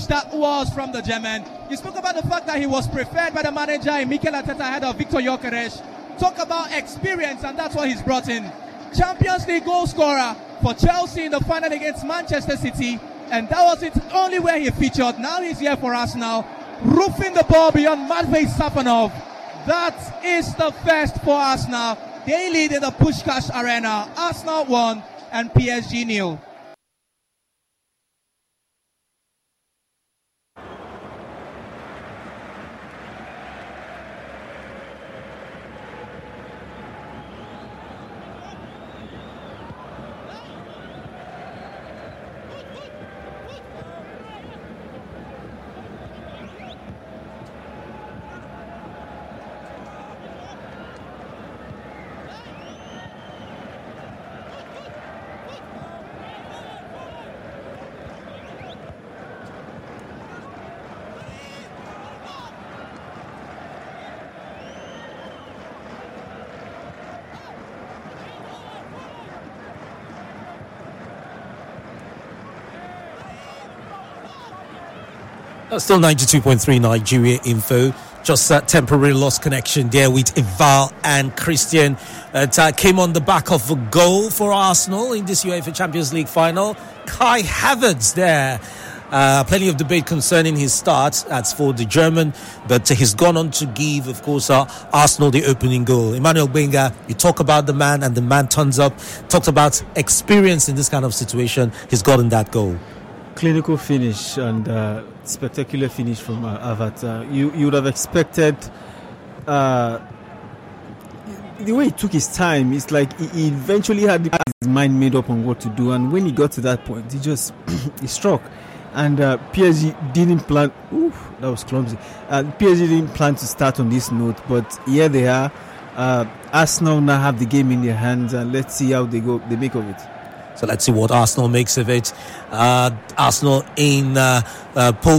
that was from the German. You spoke about the fact that he was preferred by the manager in Mikel Arteta ahead of Victor Gyökeres. Talk about experience, and that's what he's brought in. Champions League goal scorer for Chelsea in the final against Manchester City, and that was it only where he featured. Now he's here for Arsenal, roofing the ball beyond Matvei Safonov. That is the first for Arsenal. They lead in the Puskás Arena. Arsenal 1 and PSG 0. Still 92.3 Nigeria Info. Just that temporary lost connection there with Ival and Christian. Came on the back of a goal for Arsenal in this UEFA Champions League final. Kai Havertz there. Plenty of debate concerning his start. That's for the German. But he's gone on to give, of course, Arsenal the opening goal. Emmanuel Benga, you talk about the man and the man turns up. Talked about experience in this kind of situation. He's gotten that goal. Clinical finish and spectacular finish from Havertz. You would have expected the way he took his time. It's like he eventually had his mind made up on what to do, and when he got to that point, he struck. And PSG didn't plan. Oof, that was clumsy. PSG didn't plan to start on this note, but here they are. Arsenal now have the game in their hands, and let's see how they make of it. So let's see what Arsenal makes of it. Arsenal in pole